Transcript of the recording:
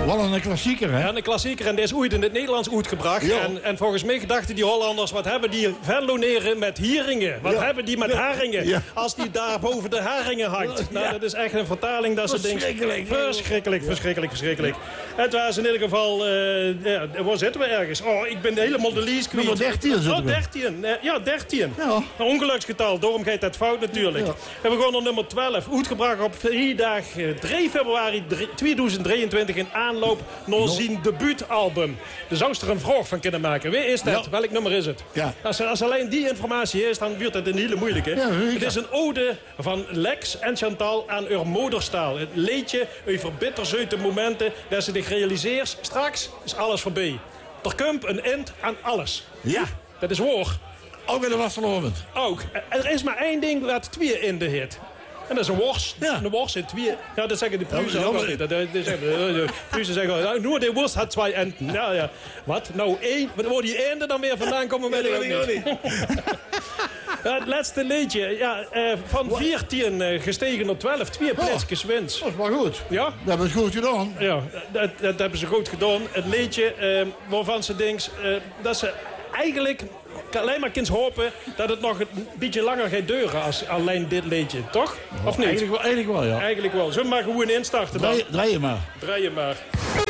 wel een klassieker, hè? Ja, een klassieker. En die is ooit in het Nederlands uitgebracht. Ja. En volgens mij dachten die Hollanders, wat hebben die Venloneren met hieringen? Wat hebben die met haringen? Ja. Als die daar boven de haringen hangt. Nou, dat is echt een vertaling dat ze denkt. Verschrikkelijk. Het was in ieder geval, waar zitten we ergens? Oh, ik ben helemaal de lease kwijt. Nummer 13 zitten we. 13. Ja, 13. Ja. Een ongeluksgetal, daarom gaat dat fout natuurlijk. Ja. En we gaan naar nummer 12. Uitgebracht op vrijdag 3 februari 2023 in aanloop naar zijn debuutalbum. De zangster er een vraag van kunnen maken. Wie is dat? Ja. Welk nummer is het? Ja. Als alleen die informatie is, dan wordt het een hele moeilijke. Ja, het is een ode van Lex en Chantal aan haar moederstaal. Het liedje over bitterzoete momenten dat ze zich realiseert. Straks is alles voorbij. Er komt een eind aan alles. Ja. Dat is waar. Ook in de wasselovend. Ook. Er is maar één ding wat twee in de hit. En dat is een worst. Ja. Een worst in twee. Ja, dat zeggen de Pruisen Ja, ook maar- al niet. De Pruisen zeggen, nou, nur de worst had twee enden. Ja, ja. Wat? Nou, één. Waar die eenden dan weer vandaan komen, weet ik ook niet. Ja, het laatste liedje. Ja, van 14 gestegen naar 12. 2 plaatsjes winst. Dat is wel goed. Ja? Dat hebben ze goed gedaan. Ja, dat hebben ze goed gedaan. Het liedje waarvan ze denkt dat ze eigenlijk alleen maar kunnen hopen dat het nog een beetje langer gaat duren als alleen dit liedje, toch? Of niet? Eigenlijk wel, ja. Eigenlijk wel. Zullen we maar gewoon instarten dan? Draai je maar. Draai je maar.